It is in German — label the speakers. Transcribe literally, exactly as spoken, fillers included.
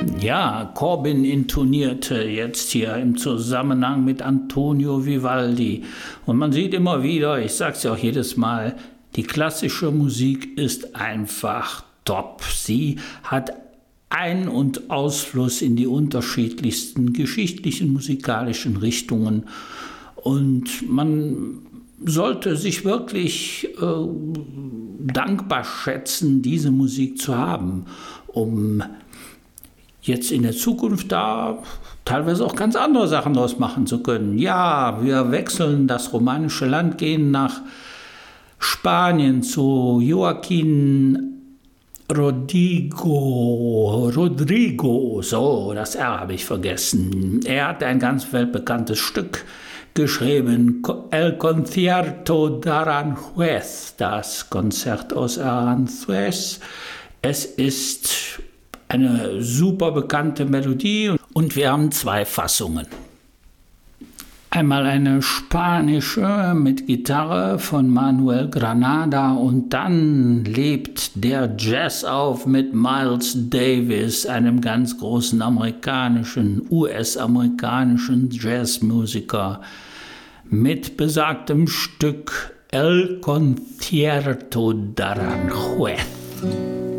Speaker 1: Ja, Corbin intonierte jetzt hier im Zusammenhang mit Antonio Vivaldi. Und man sieht immer wieder, ich sage es ja auch jedes Mal, die klassische Musik ist einfach top. Sie hat Ein- und Ausfluss in die unterschiedlichsten geschichtlichen, musikalischen Richtungen. Und man sollte sich wirklich äh, dankbar schätzen, diese Musik zu haben, um jetzt in der Zukunft da teilweise auch ganz andere Sachen draus machen zu können. Ja, wir wechseln das romanische Land, gehen nach Spanien zu Joaquin Rodrigo, Rodrigo, so, das R habe ich vergessen. Er hat ein ganz weltbekanntes Stück geschrieben, El Concierto d'Aranjuez, das Konzert aus Aranjuez. Es ist eine super bekannte Melodie und wir haben zwei Fassungen. Einmal eine spanische mit Gitarre von Manuel Granada und dann lebt der Jazz auf mit Miles Davis, einem ganz großen amerikanischen, U S-amerikanischen Jazzmusiker, mit besagtem Stück El Concierto d'Aranjuez.